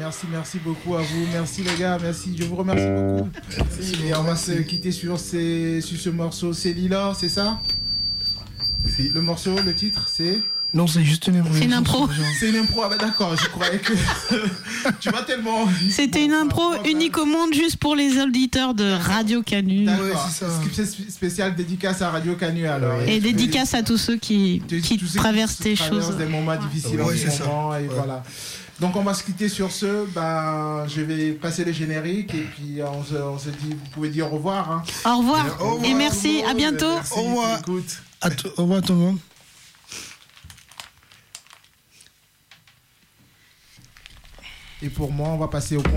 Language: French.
merci beaucoup à vous. Merci les gars, merci, je vous remercie beaucoup. Et on va se quitter sur ce morceau. C'est Lila, c'est ça? Le morceau, le titre, c'est... Non, c'est juste une impro. C'est une impro. C'est une impro, ah ben d'accord, je croyais que... tu vas tellement... C'était une impro unique au monde, juste pour les auditeurs de Radio Canu. D'accord, Ouais, c'est ça. c'est spécial dédicace à Radio Canu alors. Et dédicace à tous ceux qui Tous ceux traversent des traversent choses. des moments difficiles en Ouais, ce c'est moment, ça. et Ouais. voilà. Donc on va se quitter sur ce, je vais passer le générique et puis on se dit, vous pouvez dire au revoir. Hein. Au revoir Au revoir, et merci, à bientôt. Merci, Au revoir. écoute. Au revoir tout le monde. Et pour moi, on va passer au point.